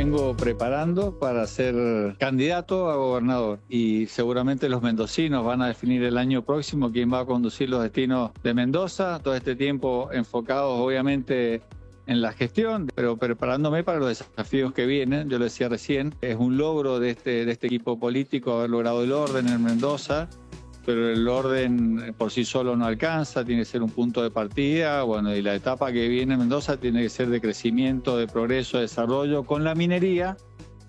vengo preparando para ser candidato a gobernador y seguramente los mendocinos van a definir el año próximo quién va a conducir los destinos de Mendoza. Todo este tiempo enfocados obviamente en la gestión, pero preparándome para los desafíos que vienen. Yo lo decía recién, es un logro de este equipo político haber logrado el orden en Mendoza, pero el orden por sí solo no alcanza, tiene que ser un punto de partida. Bueno, y la etapa que viene en Mendoza tiene que ser de crecimiento, de progreso, de desarrollo con la minería.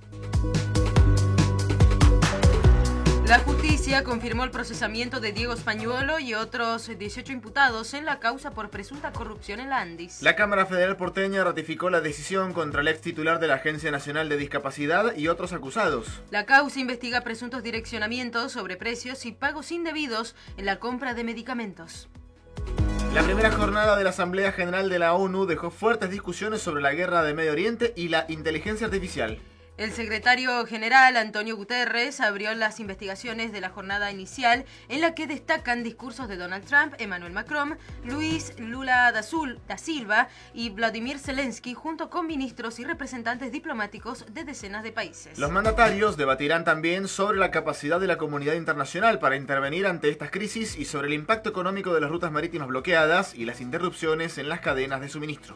La justicia confirmó el procesamiento de Diego Spagnuolo y otros 18 imputados en la causa por presunta corrupción en la Andis. La Cámara Federal porteña ratificó la decisión contra el ex titular de la Agencia Nacional de Discapacidad y otros acusados. La causa investiga presuntos direccionamientos sobre precios y pagos indebidos en la compra de medicamentos. La primera jornada de la Asamblea General de la ONU dejó fuertes discusiones sobre la guerra de Medio Oriente y la inteligencia artificial. El secretario general, Antonio Guterres, abrió las investigaciones de la jornada inicial en la que destacan discursos de Donald Trump, Emmanuel Macron, Luis Lula da Silva y Vladimir Zelensky, junto con ministros y representantes diplomáticos de decenas de países. Los mandatarios debatirán también sobre la capacidad de la comunidad internacional para intervenir ante estas crisis y sobre el impacto económico de las rutas marítimas bloqueadas y las interrupciones en las cadenas de suministro.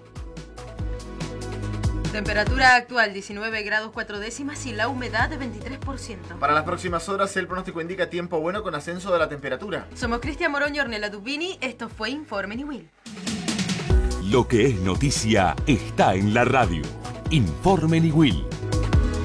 Temperatura actual 19 grados 4 décimas y la humedad de 23%. Para las próximas horas el pronóstico indica tiempo bueno con ascenso de la temperatura. Somos Cristian Morón y Ornella Dubini. Esto fue Informe Niwil. Lo que es noticia está en la radio. Informe Niwil.